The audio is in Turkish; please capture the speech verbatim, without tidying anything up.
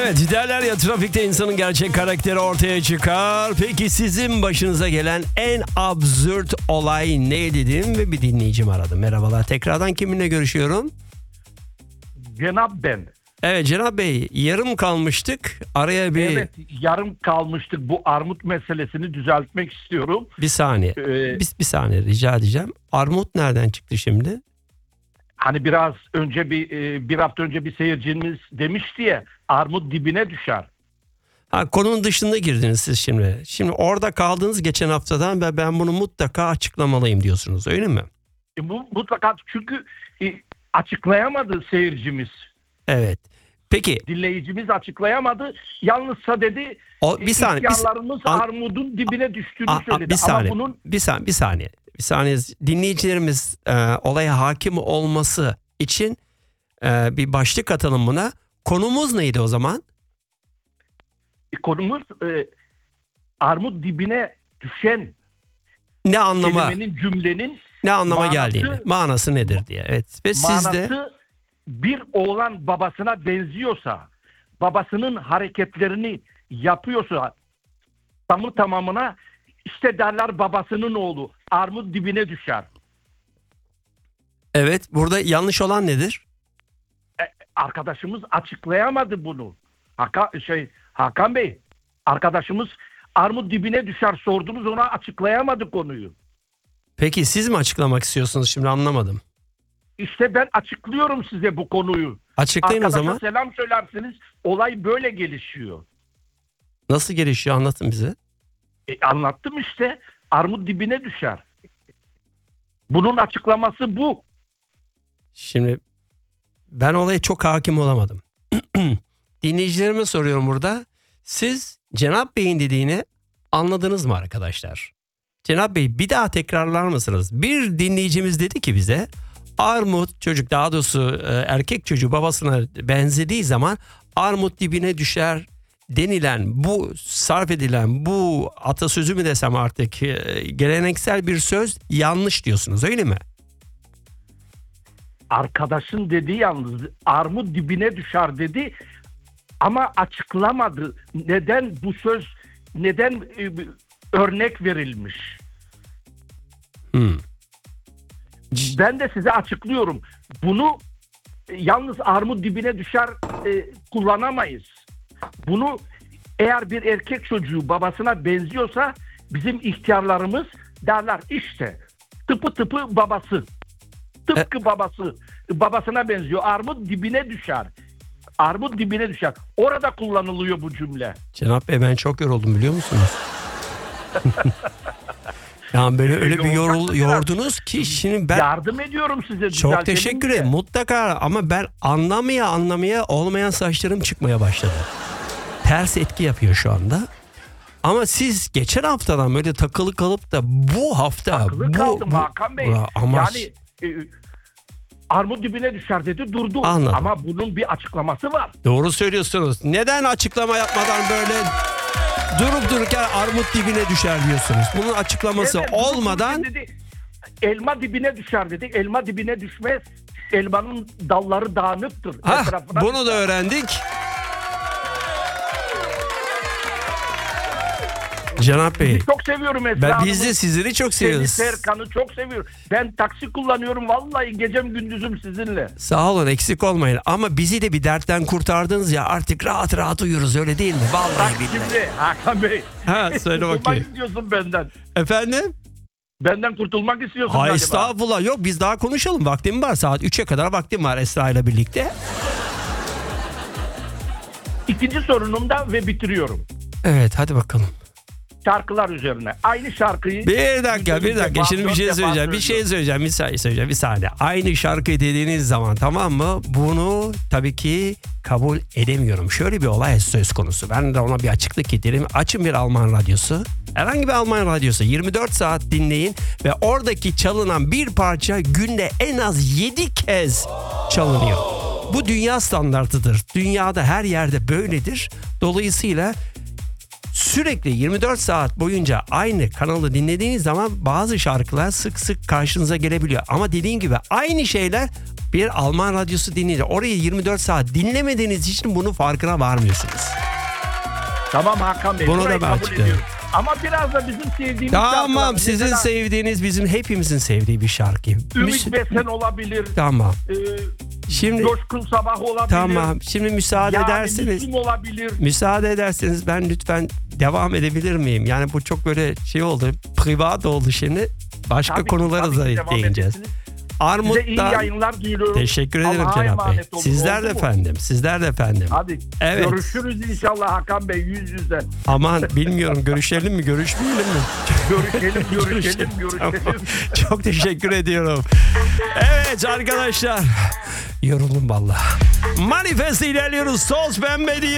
Evet, derler ya, trafikte insanın gerçek karakteri ortaya çıkar. Peki sizin başınıza gelen en absürt olay ne dedim ve bir dinleyicim aradı. Merhabalar, tekrardan kiminle görüşüyorum? Cenab ben. Evet Cenab Bey, yarım kalmıştık. Araya bir... Evet, yarım kalmıştık. Bu armut meselesini düzeltmek istiyorum. Bir saniye. Ee, bir, bir saniye rica edeceğim. Armut nereden çıktı şimdi? Hani biraz önce bir bir hafta önce bir seyircimiz demişti ya, armut dibine düşer. Ha, konunun dışında girdiniz siz şimdi. Şimdi orada kaldınız geçen haftadan ve ben bunu mutlaka açıklamalıyım diyorsunuz, öyle mi? E, bu mutlaka, çünkü e, açıklayamadı seyircimiz. Evet. Peki. Dinleyicimiz açıklayamadı. Yalnızsa dedi O, bir saniye. ihtiyarlarımız An, armudun dibine düştüğünü a, söyledi. A, bir saniye. Ama bunun... Bir saniye. Bir saniye. Bir saniye. Dinleyicilerimiz e, olaya hakim olması için e, bir başlık atalım buna. Konumuz neydi o zaman? Konumuz e, armut dibine düşen ne anlama kelimenin, cümlenin ne anlama manası, geldiğini, manası nedir diye. Evet. Ve manası, siz de bir oğlan babasına benziyorsa, babasının hareketlerini yapıyorsa tamı tamamına, işte derler babasının oğlu armut dibine düşer. Evet, burada yanlış olan nedir? E, arkadaşımız açıklayamadı bunu. Hakan, şey, Hakan Bey, arkadaşımız armut dibine düşer sordunuz, ona açıklayamadı konuyu. Peki siz mi açıklamak istiyorsunuz, şimdi anlamadım. İşte ben açıklıyorum size bu konuyu. Açıklayın o zaman. Arkadaşa selam söylersiniz, olay böyle gelişiyor. Nasıl gelişiyor, anlatın bize. E, anlattım işte, armut dibine düşer. Bunun açıklaması bu. Şimdi ben olaya çok hakim olamadım. Dinleyicilerime soruyorum burada. Siz Cenab Bey'in dediğini anladınız mı arkadaşlar? Cenab Bey, bir daha tekrarlar mısınız? Bir dinleyicimiz dedi ki bize, armut çocuk, daha doğrusu erkek çocuğu babasına benzediği zaman armut dibine düşer denilen, bu sarf edilen bu atasözü mü desem artık, geleneksel bir söz yanlış diyorsunuz, öyle mi? Arkadaşın dediği yalnız armut dibine düşer dedi ama açıklamadı. Neden bu söz, neden e, örnek verilmiş? Hmm. Ben de size açıklıyorum. Bunu e, yalnız armut dibine düşer e, kullanamayız. Bunu eğer bir erkek çocuğu babasına benziyorsa bizim ihtiyarlarımız derler işte tıpı tıpı babası. Tıpkı e- babası. Babasına benziyor. Armut dibine düşer. Armut dibine düşer. Orada kullanılıyor bu cümle. Cenab Bey, ben çok yoruldum biliyor musunuz? Yani böyle öyle bir yorul, yordunuz ki şimdi ben... Yardım ediyorum size. Çok teşekkür ederim. Mutlaka, ama ben anlamaya anlamaya olmayan saçlarım çıkmaya başladı. Ters etki yapıyor şu anda. Ama siz geçen haftadan böyle takılı kalıp da bu hafta... Takılı bu, kaldım bu, Hakan Bey. Ama... Yani e, armut dibine düşer dedi, durdu. Anladım. Ama bunun bir açıklaması var. Doğru söylüyorsunuz. Neden açıklama yapmadan böyle durup dururken armut dibine düşer diyorsunuz? Bunun açıklaması evet, olmadan... Dedi, elma dibine düşer dedik. Elma dibine düşmez. Elmanın dalları dağınıktır. Hah, bunu düşer. da öğrendik. Cenab Bey. Sizi çok seviyorum Esra Ben, Hanım'ı. biz de sizleri çok seviyoruz. Seni, Serkan'ı çok seviyorum. Ben taksi kullanıyorum. Vallahi gecem gündüzüm sizinle. Sağ olun, eksik olmayın. Ama bizi de bir dertten kurtardınız ya, artık rahat rahat uyuruz, öyle değil mi? Vallahi billahi. Şimdi Hakan Bey. Ha, söyle bakayım. Kurtulmak istiyorsun benden. Efendim? Benden kurtulmak istiyorsun Hayır, galiba. estağfurullah, yok, biz daha konuşalım, vaktim var, saat üçe kadar vaktim var Esra ile birlikte. İkinci sorunumda ve bitiriyorum. Evet, hadi bakalım. Şarkılar üzerine. Aynı şarkıyı... Bir dakika bir dakika şimdi bir şey söyleyeceğim bir şey söyleyeceğim bir saniye söyleyeceğim bir saniye. Aynı şarkıyı dediğiniz zaman, tamam mı, bunu tabii ki kabul edemiyorum. Şöyle bir olay söz konusu, ben de ona bir açıklık getireyim. Açın bir Alman radyosu, herhangi bir Alman radyosu, yirmi dört saat dinleyin ve oradaki çalınan bir parça günde en az yedi kez çalınıyor. Bu dünya standartıdır. Dünyada her yerde böyledir. Dolayısıyla sürekli yirmi dört saat boyunca aynı kanalı dinlediğiniz zaman bazı şarkılar sık sık karşınıza gelebiliyor. Ama dediğim gibi aynı şeyler bir Alman radyosu dinleyici. Orayı yirmi dört saat dinlemediğiniz için bunun farkına varmıyorsunuz. Tamam Hakan Bey. Bunu da burayı ben kabul açıklıyorum. ediyorum. Ama biraz da bizim sevdiğimiz Tamam, şarkılar. sizin Mesela sevdiğiniz, bizim hepimizin sevdiği bir şarkı. Ümit Müs- Besen olabilir. Tamam. E, Şimdi Coşkun Sabah olabilir. tamam. Şimdi müsaade Yani ederseniz Müslüm olabilir. müsaade ederseniz ben lütfen devam edebilir miyim? Yani bu çok böyle şey oldu. Privat oldu şimdi. Başka Tabii ki, konulara tabii ki da devam değineceğiz. edersiniz. Size iyi Armut'tan yayınlar diliyorum. teşekkür ederim Allah'a Cenab Bey. emanet olun, Sizler de oldu mu? efendim. Sizler de efendim. Hadi Evet. görüşürüz inşallah Hakan Bey yüz yüze. Aman bilmiyorum, görüşelim mi görüşmeyelim mi? Görüşelim, görüşelim, Tamam. görüşelim. Çok teşekkür ediyorum. Evet arkadaşlar. Yoruldum valla. Manifest ilerliyoruz. Toz pembe diyor.